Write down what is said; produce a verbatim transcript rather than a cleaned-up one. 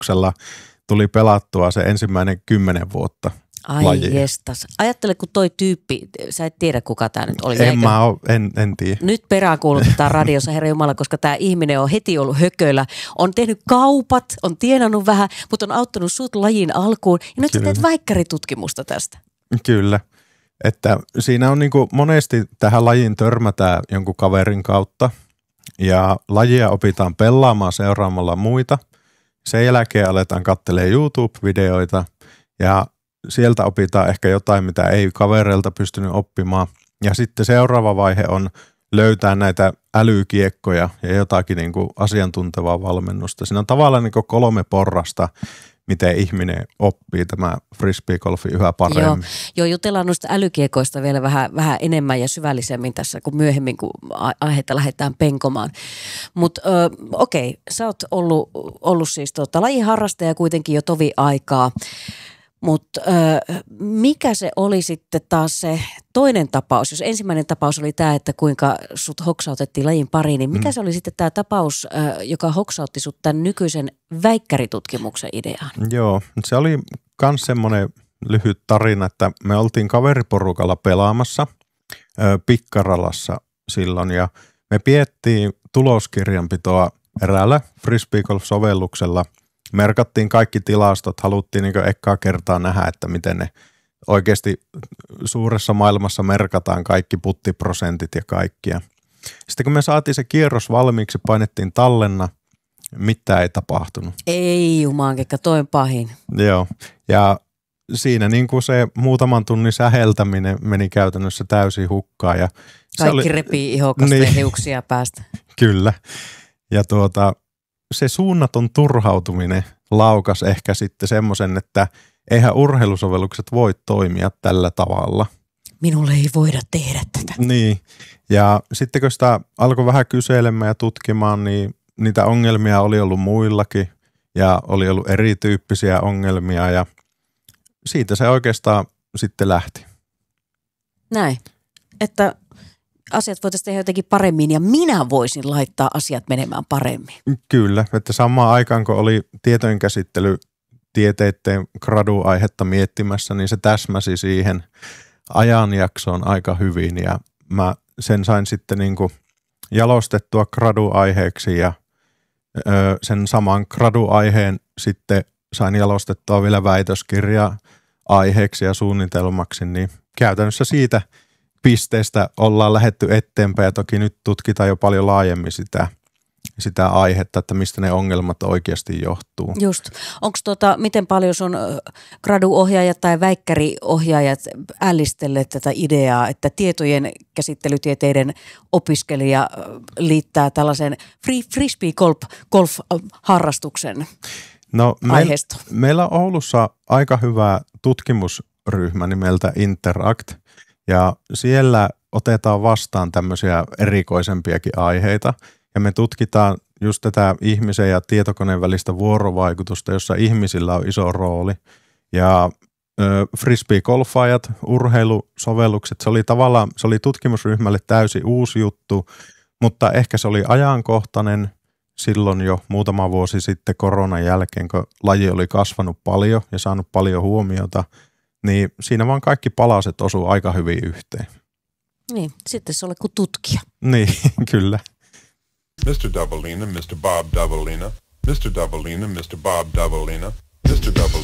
sovelluksella tuli pelattua se ensimmäinen kymmenen vuotta. Ai lajiin. jestas. Ajattele, kun toi tyyppi, sä et tiedä kuka tää nyt oli. En eikä? mä oo, en, en tiedä. Nyt peräänkuulutetaan radiossa, herra Jumala, koska tää ihminen on heti ollut hököllä. On tehnyt kaupat, on tienannut vähän, mutta on auttanut sut lajin alkuun. Ja nyt Kyllä. sä teet väikkäritutkimusta tästä. Kyllä. Että siinä on niinku monesti tähän lajiin törmätään jonkun kaverin kautta. Ja lajia opitaan pelaamaan seuraamalla muita. Sen jälkeen aletaan katselemaan YouTube-videoita ja sieltä opitaan ehkä jotain, mitä ei kavereilta pystynyt oppimaan. Ja sitten seuraava vaihe on löytää näitä älykiekkoja ja jotakin niin kuin asiantuntevaa valmennusta. Siinä on tavallaan niin kuin kolme porrasta, miten ihminen oppii tämä frisbeegolfi yhä paremmin. Joo, joo, jutellaan noista älykiekoista vielä vähän, vähän enemmän ja syvällisemmin tässä, kun myöhemmin, kun aiheita lähdetään penkomaan. Mutta okei, okay, sä oot ollut, ollut siis tota, lajiharrastaja kuitenkin jo tovi aikaa. Mutta mikä se oli sitten taas se toinen tapaus? Jos ensimmäinen tapaus oli tämä, että kuinka sut hoksautettiin lajin pariin, niin mikä mm. se oli sitten tämä tapaus, ö, joka hoksautti sut tämän nykyisen väikkäritutkimuksen ideaan? Joo, se oli myös semmoinen lyhyt tarina, että me oltiin kaveriporukalla pelaamassa ö, Pikkaralassa silloin ja me piettiin tuloskirjanpitoa eräällä frisbeegolf-sovelluksella. Merkattiin kaikki tilastot, haluttiin niin ekkaa kertaa nähdä, että miten ne oikeasti suuressa maailmassa merkataan kaikki puttiprosentit ja kaikkia. Sitten kun me saatiin se kierros valmiiksi, painettiin tallenna, mitään ei tapahtunut. Ei jumankekka, toi on pahin. Joo, ja siinä niin kuin se muutaman tunnin säheltäminen meni käytännössä täysin hukkaan. Ja kaikki oli, repii ihokasta niin, ja hiuksia päästä. Kyllä, ja tuota... se suunnaton turhautuminen laukas ehkä sitten semmoisen, että eihän urheilusovellukset voi toimia tällä tavalla. Minulle ei voida tehdä tätä. Niin, ja sitten kun sitä alkoi vähän kyselemään ja tutkimaan, niin niitä ongelmia oli ollut muillakin ja oli ollut erityyppisiä ongelmia ja siitä se oikeastaan sitten lähti. Näin, että asiat voitaisiin tehdä jotenkin paremmin ja minä voisin laittaa asiat menemään paremmin. Kyllä, että samaan aikaan kun oli tietojenkäsittely tieteiden graduaihetta miettimässä, niin se täsmäsi siihen ajanjaksoon aika hyvin ja mä sen sain sitten niin kuin jalostettua graduaiheeksi ja ö, sen saman graduaiheen sitten sain jalostettua vielä väitöskirjaa aiheeksi ja suunnitelmaksi, niin käytännössä siitä pisteestä ollaan lähdetty eteenpäin ja toki nyt tutkitaan jo paljon laajemmin sitä, sitä aihetta, että mistä ne ongelmat oikeasti johtuu. Just. Onko tota, miten paljon sun graduohjaajat tai väikkäriohjaajat ällistelleet tätä ideaa, että tietojen käsittelytieteiden opiskelija liittää tällaisen free, frisbee-golf-harrastuksen no, aiheesta? Me, meillä on Oulussa aika hyvä tutkimusryhmä nimeltä Interact. Ja siellä otetaan vastaan tämmöisiä erikoisempiakin aiheita ja me tutkitaan just tätä ihmisen ja tietokoneen välistä vuorovaikutusta, jossa ihmisillä on iso rooli. Ja ö, frisbee-golfaajat, urheilusovellukset, se oli tavallaan, se oli tutkimusryhmälle täysin uusi juttu, mutta ehkä se oli ajankohtainen silloin jo muutama vuosi sitten koronan jälkeen, kun laji oli kasvanut paljon ja saanut paljon huomiota. Niin siinä vaan kaikki palaset osuu aika hyvin yhteen. Niin, sitten se ole kuin tutkija. Niin, kyllä. mister Davalina, mister Bob Davalina, mister Davalina, mister Bob Davalina, mister Davalina.